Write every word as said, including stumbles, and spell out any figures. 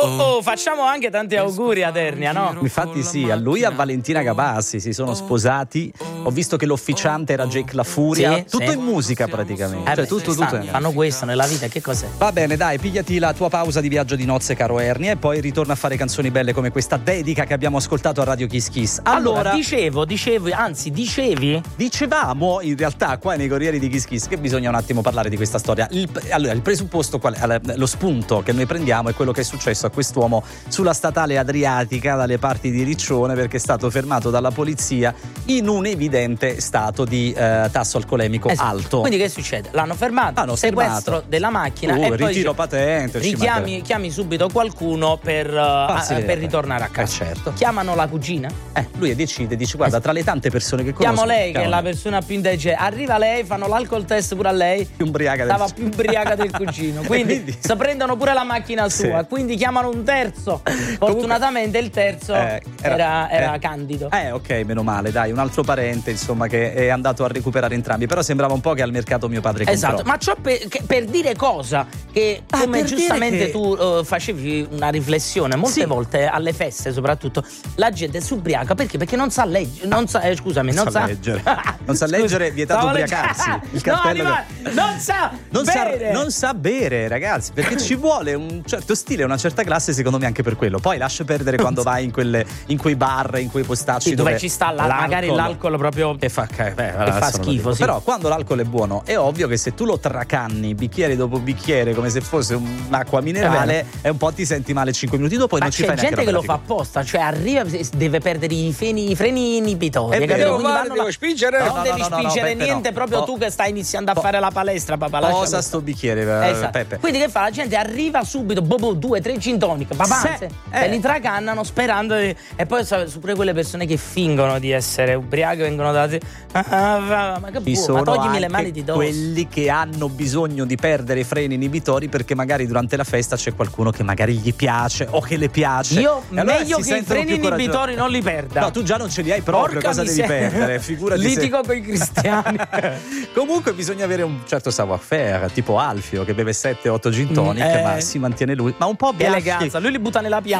Oh, oh, facciamo anche tanti auguri ad Ernia, no? Infatti sì, a lui e a Valentina Capassi si sono sposati. Ho visto che l'officiante era Jake La Furia. Sì, tutto sì. in musica praticamente. Eh cioè, beh, tutto, stanno, tutto in... fanno questo nella vita, che cos'è? Va bene, dai, pigliati la tua pausa di viaggio di nozze, caro Ernia, e poi ritorna a fare canzoni belle come questa dedica che abbiamo ascoltato a Radio Kiss Kiss. Allora, Allora, dicevo, dicevo, anzi, dicevi? dicevamo in realtà qua nei Corrieri di Kiss Kiss che bisogna un attimo parlare di questa storia. Il, allora, il presupposto, qual è? Lo spunto che noi prendiamo è quello che è successo a quest'uomo sulla statale Adriatica dalle parti di Riccione, perché è stato fermato dalla polizia in un evidente stato di eh, tasso alcolemico Esatto. alto. Quindi che succede? L'hanno fermato, L'hanno sequestro fermato. della macchina Uh, e poi ritiro dice, patente, ci richiami mancherebbe. chiami subito qualcuno per, uh, a- vedere. per ritornare a casa. Eh, certo. Chiamano la cugina? Eh, lui decide, dice guarda, tra le tante persone che conosco, Chiamo lei, che è chiamo la lei. persona più intelligente. Arriva lei, fanno l'alcol test pure a lei. Più ubriaca del- Stava più ubriaca del cugino. Quindi, quindi- si prendono pure la macchina sua. Sì. Quindi chiamano un terzo. Fortunatamente il terzo Eh, era, era eh, candido. Eh, ok, meno male, dai, un altro parente, insomma, che è andato a recuperare entrambi. Però sembrava un po' che al mercato mio padre comprò. Esatto, ma ciò per, che- per dire cosa? Che Ah, come per giustamente dire che- tu uh, facevi una riflessione, molte Sì. volte alle feste soprattutto la gente si ubriaca perché? Perché non sa leggere, non sa, eh, scusami, non, Non sa leggere. Non sa leggere, vietato stavo ubriacarsi. leggendo- Il cartello no, che- anima- non sa Non sa, bere. non sa bere, ragazzi, perché ci vuole un certo stile, una certa classe, secondo me, anche per quello. Poi lascia perdere quando vai in, quelle, in quei bar, in quei postacci Sì, dove ci sta la- magari l'alcol proprio che fa, che, beh, che adesso fa non lo schifo, dico. sì. Però quando l'alcol è buono è ovvio che se tu lo tracanni bicchiere dopo bicchiere come se fosse un'acqua minerale e un po' ti senti male cinque minuti dopo e Ma non ci c'è fai neanche gente che una lo fa bella apposta, cioè arriva, deve perdere i freni, i freni inibitori. È capito? vero, Quindi guarda, vanno devo là- spingere. Non No, no, devi no, no, no, spingere Peppe, niente, no. proprio Po- tu che stai iniziando a po- fare la palestra, papà. lascia Posa stare. sto bicchiere, eh, Esatto. Peppe. Quindi che fa? La gente arriva subito, bobo, due, tre gin tonic, papanze, Se- e eh. li tracannano sperando di... E poi sa- su pure quelle persone che fingono di essere ubriache vengono date. Ah, ma che Ci buono, sono ma toglimi anche le mani di dosso. quelli che hanno bisogno di perdere i freni inibitori perché magari durante la festa c'è qualcuno che magari gli piace o che le piace. Io E allora meglio si che i sentono freni più coraggiosi. inibitori non li perda. No, tu già non ce li hai proprio, Porca cosa devi miseria. perdere? Figurati se- Litigo con i cristiani. Comunque bisogna avere un certo savoir-faire, tipo Alfio che beve sette otto gin tonic, Mm, eh. ma si mantiene lui. Ma un po' Che Biaschi. eleganza, lui li butta nella pianta.